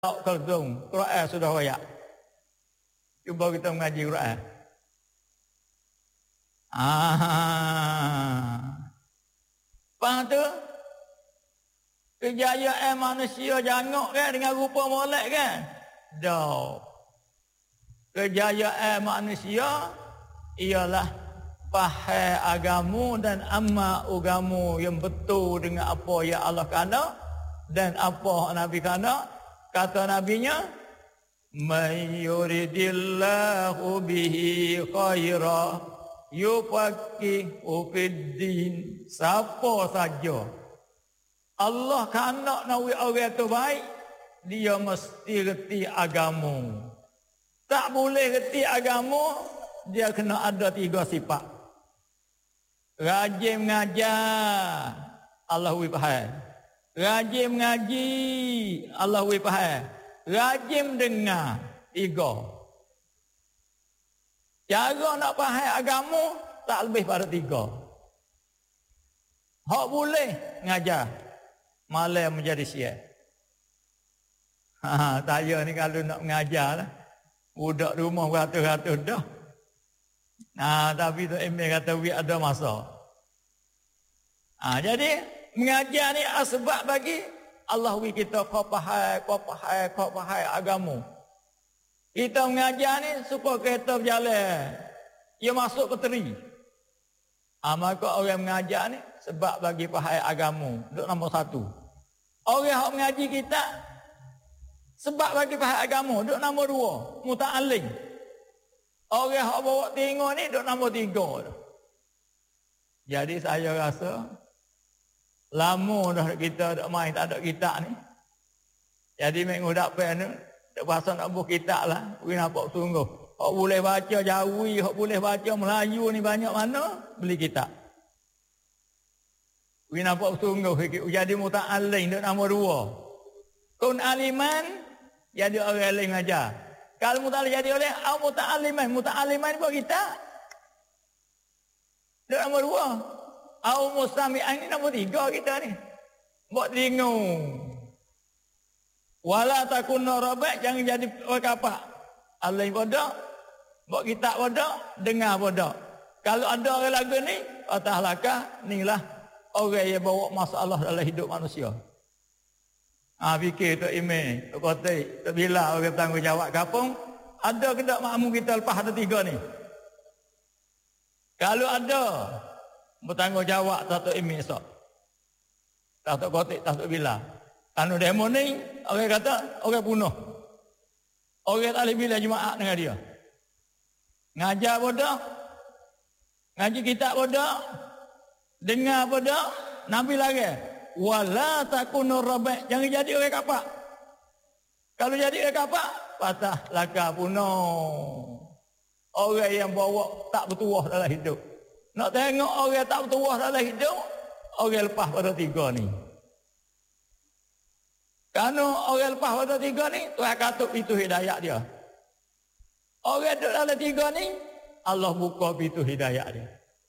Kalzum, Quran sudah royak. Cuba kita mengaji Quran. Lepas tu, kejayaan manusia jangok kan dengan rupa molek kan? Dah. Kejayaan manusia ialah faham agamu dan amal agamu yang betul dengan apa yang Allah kena dan apa Nabi kena. Kata nabinya, "Man yuridillahu bihi khaira yufaqihu fid-din." Siapa saja Allah kena nawi orang tu baik, dia mesti reti agama. Tak boleh reti agama, dia kena ada 3 sifat. Rajin mengajar, Allah faham. Rajin mengaji, Allah faham. Rajin dengar, 3. Cara nak faham agama tak lebih pada 3. Hak boleh ngajar, malam menjadi siap. Saya ni kalau nak mengajar lah, budak rumah ratus-ratus dah. Tapi tu email kata we ada masa. Jadi mengajar ni sebab bagi Allah kita kau faham agama. Kita mengajar ni supaya kereta berjalan. Ia masuk ke teri. Maka orang mengajar ni sebab bagi faham agama. Duduk nombor 1. Orang yang mengaji kita sebab bagi faham agama. Duduk nombor 2. Muta'alim. Orang yang bawa tengok ni duduk nombor 3. Jadi saya rasa lama dah kita dak main tak ada kitab ni. Jadi minggu depan ni dak pasal nak buat kitab lah. We nampak sungguh. Hak boleh baca Jawi, hak boleh baca Melayu ni banyak mana beli kitab. We nampak sungguh jadi muta'alim dak nombor 2. Kun aliman jadi orang lain ajar. Kalau muta'alim jadi oleh muta'aliman buat kitab. Dak nombor 2. Mustami'an ni nombor 3 kita ni. Buat telingung. Wala takun rabat, jangan jadi orang kapak. Allah yang bodoh, buat kitab bodoh, dengar bodoh. Kalau ada orang lagu ni, atas lakah, inilah orang yang bawa masalah dalam hidup manusia. Fikir Tok Ime, Tok Kotik, Tok Bila orang tanggungjawab kampung, ada ke tak makmum kita lepas ada 3 ni? Kalau ada, bertanggungjawab Tok Ime esok. Tok Kotik, Tok Bila. Anu demo ni, orang kata, orang bunuh. Orang tak boleh bila Jumaat dengan dia. Ngajar bodoh, ngaji kitab bodoh, dengar bodoh, Nabi lagi. Wala takunu rabat, jangan jadi orang kapak. Kalau jadi orang kapak, patah laka bunuh. Orang yang bawa tak bertuah dalam hidup. Nak tengok orang tak bertuah dalam hidup, orang lepas pada 3 ni. Kerana orang lepas pada 3 ni, Tuhan katuk pintu hidayah dia. Orang duduk dalam 3 ni, Allah buka pintu hidayah dia.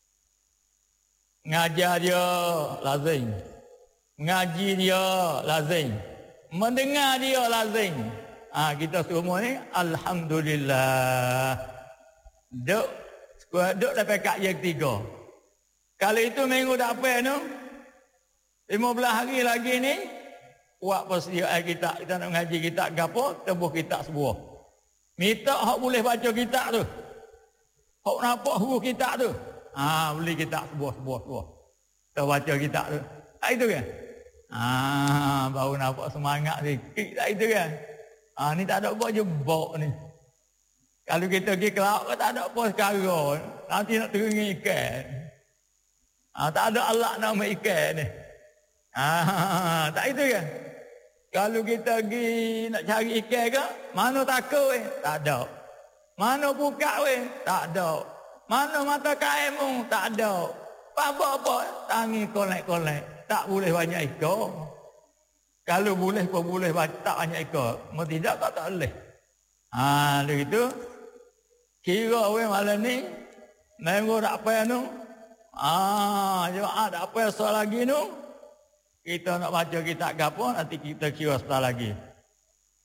Ngajar dia lazim. Ngaji dia lazim. Mendengar dia lazim. Kita semua ni, alhamdulillah. Duk dapat kat yang 3. Kalau itu minggu depan tu, 15 hari lagi ni, buat persediaan kita nak mengaji kitab gapo, tebus kitab sebuah. Minta hak boleh baca kitab tu. Hak nampak huruf kitab tu. Beli kitab sebuah. Kita baca kitab tu. Itu kan? Baru nampak semangat sikit tak itu kan? Ni tak ada apa jebok ni. Kalau kita pergi ke laut tak ada apa sekarang. Nanti nak teringin ikan. Tak ada alat nak ambil ikan ni. Tak itu kan? Kalau kita pergi nak cari ikan ke, mana takut tak ada. Mana buka tak ada. Mana mata kainmu tak ada. Apa-apa tangi kolek-kolek. Tak boleh banyak ikan. Kalau boleh pun boleh tak banyak ikan. Mau tidak tak boleh. Begitu. Kira malam ni minggu tak apa tu. Jemaah tak apa soal lagi tu. Kita nak baca kitab gapo nanti kita kira sebentar lagi.